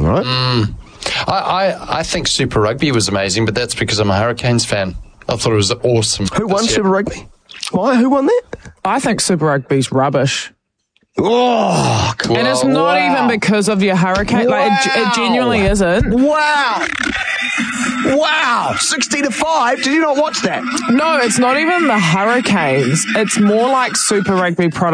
right? I think Super Rugby was amazing, but that's because I'm a Hurricanes fan. I thought it was awesome. Who won Super Rugby? Why? Who won that? I think Super Rugby's rubbish. Oh, And it's not even because of your Hurricane. Like, it genuinely isn't. Wow. 60-5. Did you not watch that? No, it's not even the Hurricanes. It's more like Super Rugby product.